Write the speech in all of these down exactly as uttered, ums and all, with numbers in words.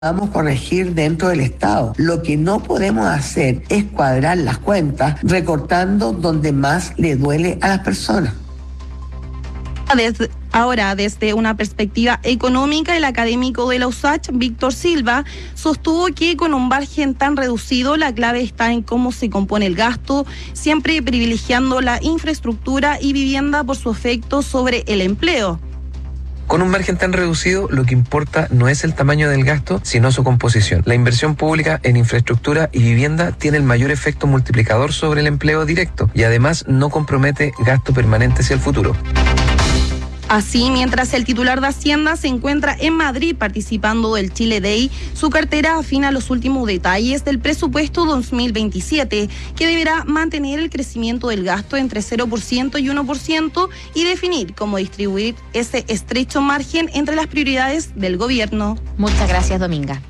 Vamos a corregir dentro del Estado. Lo que no podemos hacer es cuadrar las cuentas recortando donde más le duele a las personas. Desde, ahora, desde una perspectiva económica, el académico de la U S A C, Víctor Silva, sostuvo que con un margen tan reducido la clave está en cómo se compone el gasto, siempre privilegiando la infraestructura y vivienda por su efecto sobre el empleo. Con un margen tan reducido, lo que importa no es el tamaño del gasto, sino su composición. La inversión pública en infraestructura y vivienda tiene el mayor efecto multiplicador sobre el empleo directo y además no compromete gasto permanente hacia el futuro. Así, mientras el titular de Hacienda se encuentra en Madrid participando del Chile Day, su cartera afina los últimos detalles del presupuesto dos mil veintisiete, que deberá mantener el crecimiento del gasto entre cero por ciento y uno por ciento y definir cómo distribuir ese estrecho margen entre las prioridades del gobierno. Muchas gracias, Dominga.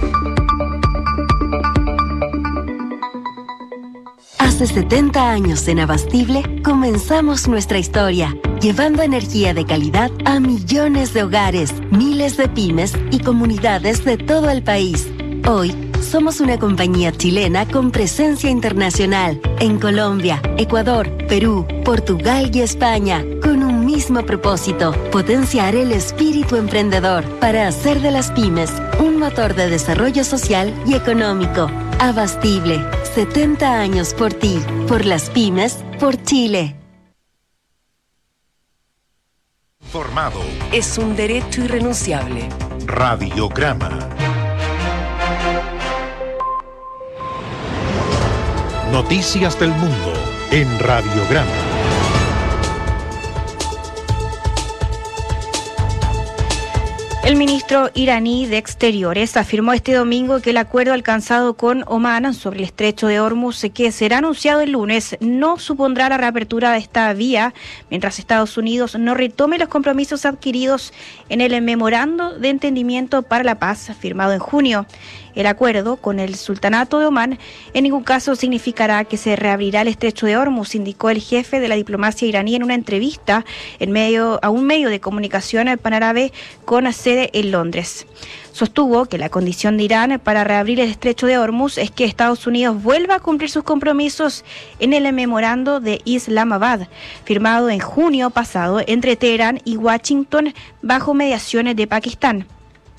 Hace setenta años en Abastible comenzamos nuestra historia, llevando energía de calidad a millones de hogares, miles de pymes y comunidades de todo el país. Hoy somos una compañía chilena con presencia internacional en Colombia, Ecuador, Perú, Portugal y España, con un mismo propósito: potenciar el espíritu emprendedor para hacer de las pymes un motor de desarrollo social y económico. Abastible, setenta años por ti, por las pymes, por Chile. Formado. Es un derecho irrenunciable. Radiograma. Noticias del mundo en Radiograma. El ministro iraní de Exteriores afirmó este domingo que el acuerdo alcanzado con Omán sobre el estrecho de Hormuz, que será anunciado el lunes, no supondrá la reapertura de esta vía, mientras Estados Unidos no retome los compromisos adquiridos en el memorando de entendimiento para la paz firmado en junio. El acuerdo con el Sultanato de Omán en ningún caso significará que se reabrirá el estrecho de Hormuz, indicó el jefe de la diplomacia iraní en una entrevista en medio a un medio de comunicación panárabe con sede en Londres. Sostuvo que la condición de Irán para reabrir el estrecho de Hormuz es que Estados Unidos vuelva a cumplir sus compromisos en el memorando de Islamabad, firmado en junio pasado entre Teherán y Washington bajo mediaciones de Pakistán.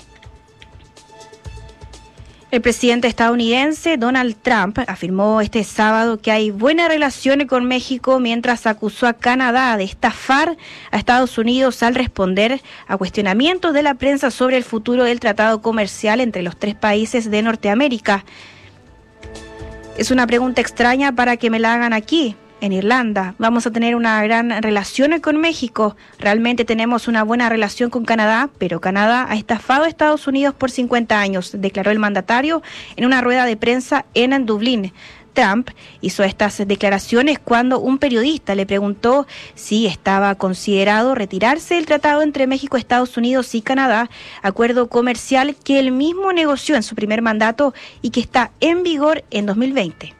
El presidente estadounidense Donald Trump afirmó este sábado que hay buena relación con México, mientras acusó a Canadá de estafar a Estados Unidos al responder a cuestionamientos de la prensa sobre el futuro del tratado comercial entre los tres países de Norteamérica. Es una pregunta extraña para que me la hagan aquí, en Irlanda. Vamos a tener una gran relación con México. Realmente tenemos una buena relación con Canadá, pero Canadá ha estafado a Estados Unidos por cincuenta años, declaró el mandatario en una rueda de prensa en Dublín. Trump hizo estas declaraciones cuando un periodista le preguntó si estaba considerado retirarse del tratado entre México, Estados Unidos y Canadá, acuerdo comercial que él mismo negoció en su primer mandato y que está en vigor en dos mil veinte.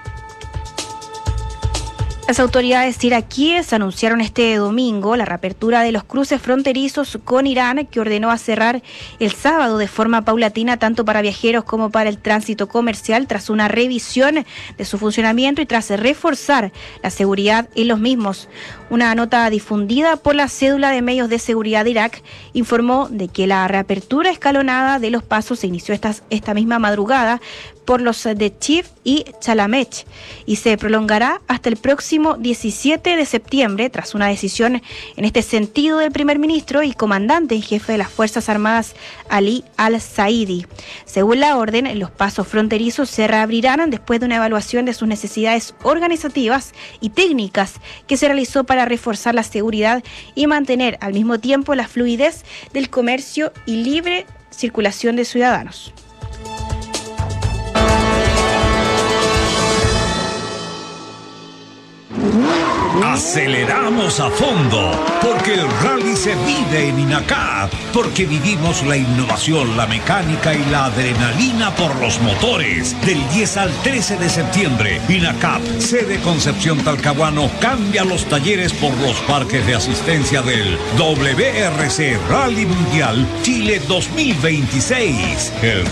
Las autoridades iraquíes anunciaron este domingo la reapertura de los cruces fronterizos con Irán, que ordenó a cerrar el sábado de forma paulatina tanto para viajeros como para el tránsito comercial, tras una revisión de su funcionamiento y tras reforzar la seguridad en los mismos. Una nota difundida por la cédula de medios de seguridad de Irak informó de que la reapertura escalonada de los pasos se inició esta, esta misma madrugada por los de Chif y Chalamech y se prolongará hasta el próximo diecisiete de septiembre, tras una decisión en este sentido del primer ministro y comandante en jefe de las Fuerzas Armadas, Ali al-Saidi. Según la orden, los pasos fronterizos se reabrirán después de una evaluación de sus necesidades organizativas y técnicas que se realizó para reforzar la seguridad y mantener al mismo tiempo la fluidez del comercio y libre circulación de ciudadanos. Aceleramos a fondo, porque el rally se vive en INACAP, porque vivimos la innovación, la mecánica y la adrenalina por los motores. Del diez al trece de septiembre, INACAP, sede Concepción Talcahuano, cambia los talleres por los parques de asistencia del W R C Rally Mundial Chile dos mil veintiséis. El